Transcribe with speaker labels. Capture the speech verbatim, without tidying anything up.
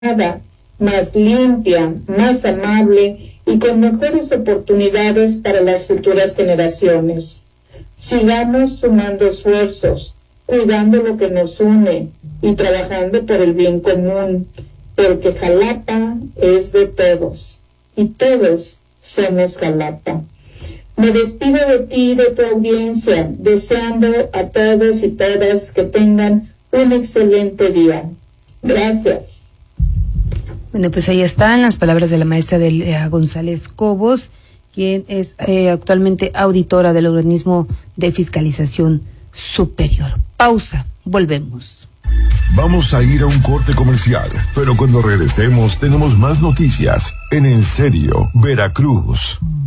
Speaker 1: más limpia, más amable y con mejores oportunidades para las futuras generaciones. Sigamos sumando esfuerzos, cuidando lo que nos une y trabajando por el bien común, porque Jalapa es de todos y todos somos Jalapa. Me despido de ti y de tu audiencia, deseando a todos y todas que tengan un excelente día. Gracias.
Speaker 2: Bueno, pues ahí están las palabras de la maestra Delia González Cobos, quien es eh, actualmente auditora del organismo de fiscalización superior. Pausa, volvemos.
Speaker 3: Vamos a ir a un corte comercial, pero cuando regresemos tenemos más noticias en En Serio, Veracruz.